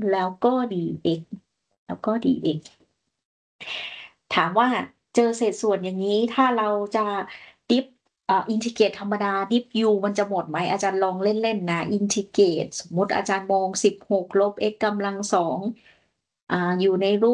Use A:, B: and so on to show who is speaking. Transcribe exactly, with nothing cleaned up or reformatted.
A: แล้วก็ dx แล้วก็ dx ถามว่าเจอเศษส่วนอย่างงี้ ถ้าเราจะ ดิฟ อ่า อินทิเกรต ธรรมดา ดิฟ u มันจะหมดไหม? อาจารย์ลองเล่น ๆ นะ อินทิเกรต สมมุติอาจารย์มอง สิบหก ลบ x กำลัง สอง อ่า อยู่ในรูป